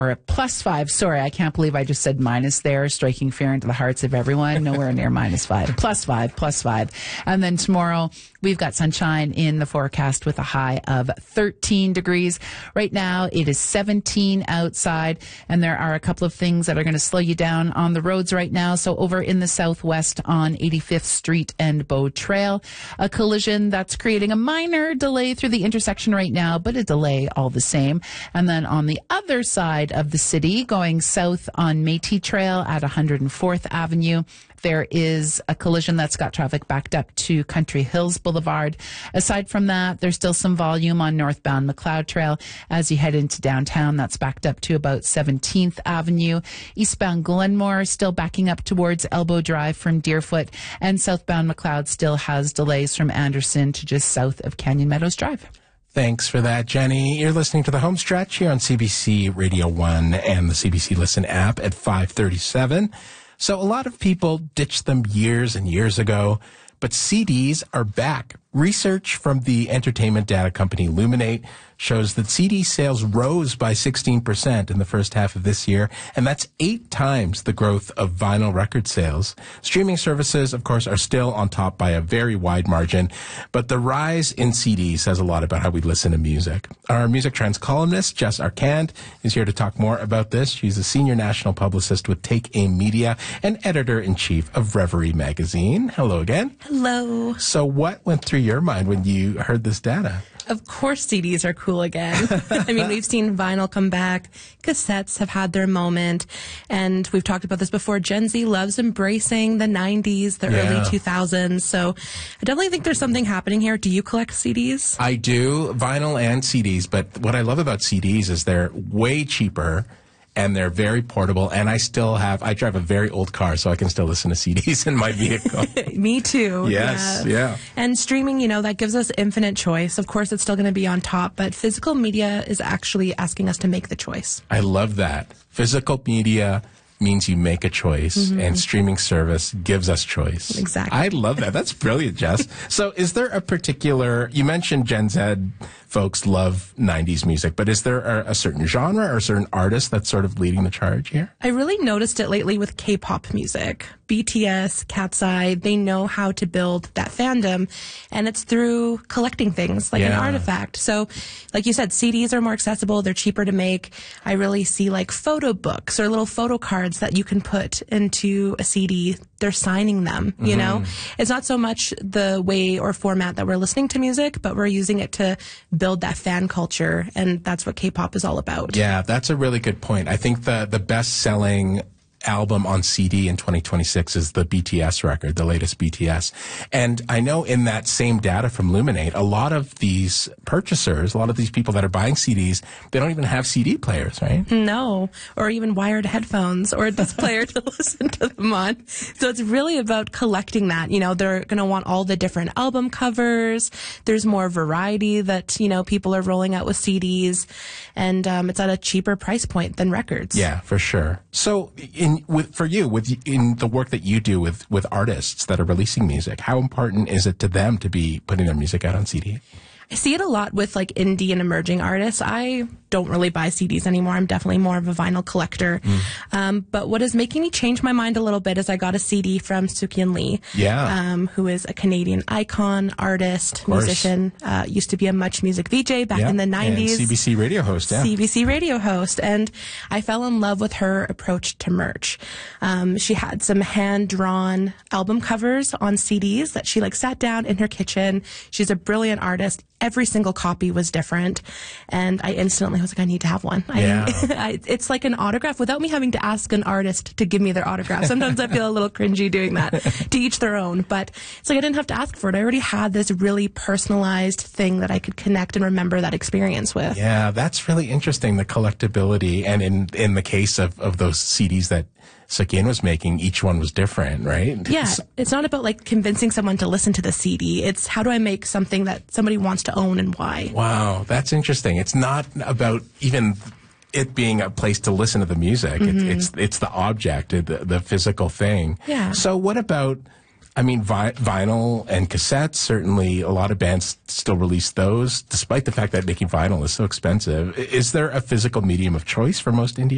or a +5. Sorry, I can't believe I just said minus there, striking fear into the hearts of everyone. Nowhere near -5. +5. And then tomorrow, we've got sunshine in the forecast with a high of 13 degrees. Right now, it is 17 outside, and there are a couple of things that are going to slow you down on the roads right now. So over in the southwest on 85th Street and Bow Trail, a collision that's creating a minor delay through the intersection right now, but a delay all the same. And then on the other side of the city, going south on Métis Trail at 104th Avenue, there is a collision that's got traffic backed up to Country Hills Boulevard. Aside from that, there's still some volume on northbound McLeod Trail as you head into downtown. That's backed up to about 17th Avenue. Eastbound Glenmore still backing up towards Elbow Drive from Deerfoot, and southbound McLeod still has delays from Anderson to just south of Canyon Meadows Drive. Thanks for that, Jenny. You're listening to The Home Stretch here on CBC Radio 1 and the CBC Listen app at 5:37. So a lot of people ditched them years and years ago, but CDs are back. Research from the entertainment data company Luminate shows that CD sales rose by 16% in the first half of this year, and that's 8 times the growth of vinyl record sales. Streaming services, of course, are still on top by a very wide margin, but the rise in CD says a lot about how we listen to music. Our Music Trends columnist, Jess Arcand, is here to talk more about this. She's a senior national publicist with Take Aim Media and editor-in-chief of Reverie magazine. Hello again. Hello. So what went through your mind when you heard this data? Of course CDs are cool again. I mean, we've seen vinyl come back. Cassettes have had their moment. And we've talked about this before. Gen Z loves embracing the 90s, the early 2000s. So I definitely think there's something happening here. Do you collect CDs? I do, vinyl and CDs. But what I love about CDs is they're way cheaper and they're very portable. And I drive a very old car, so I can still listen to CDs in my vehicle. Me too. Yes, yeah. And streaming, that gives us infinite choice. Of course, it's still going to be on top, but physical media is actually asking us to make the choice. I love that. Physical media means you make a choice, and streaming service gives us choice. Exactly. I love that. That's brilliant, Jess. So is there a particular, you mentioned Gen Z folks love 90s music, but is there a certain genre or a certain artist that's sort of leading the charge here? I really noticed it lately with K-pop music. BTS, Cat's Eye, they know how to build that fandom, and it's through collecting things like an artifact. So, like you said, CDs are more accessible, they're cheaper to make. I really see like photo books or little photo cards that you can put into a CD. They're signing them, you know? It's not so much the way or format that we're listening to music, but we're using it to build that fan culture, and that's what K-pop is all about. Yeah, that's a really good point. I think the best-selling album on CD in 2026 is the BTS record, the latest BTS. And I know in that same data from Luminate, a lot of these purchasers, a lot of these people that are buying CDs, they don't even have CD players, right? No, or even wired headphones or a disc player to listen to them on. So it's really about collecting that. They're going to want all the different album covers. There's more variety that, people are rolling out with CDs, and it's at a cheaper price point than records. Yeah, for sure. So in the work that you do with artists that are releasing music, how important is it to them to be putting their music out on CD? I see it a lot with like indie and emerging artists. I don't really buy CDs anymore. I'm definitely more of a vinyl collector. But what is making me change my mind a little bit is I got a CD from Sukyin Lee, who is a Canadian icon, artist, musician, used to be a Much Music VJ back in the 90s. And CBC radio host, CBC radio host. And I fell in love with her approach to merch. She had some hand-drawn album covers on CDs that she sat down in her kitchen. She's a brilliant artist. Every single copy was different, and I instantly was like, I need to have one. It's like an autograph without me having to ask an artist to give me their autograph. Sometimes I feel a little cringy doing that. To each their own, but it's like I didn't have to ask for it. I already had this really personalized thing that I could connect and remember that experience with. Yeah, that's really interesting, the collectability, and in the case of those CDs that Sukyin was making, each one was different, right? Yeah, it's not about convincing someone to listen to the CD. It's how do I make something that somebody wants to own and why. Wow, that's interesting. It's not about even it being a place to listen to the music. It's the object, the physical thing. Yeah. So what about, vinyl and cassettes? Certainly a lot of bands still release those, despite the fact that making vinyl is so expensive. Is there a physical medium of choice for most indie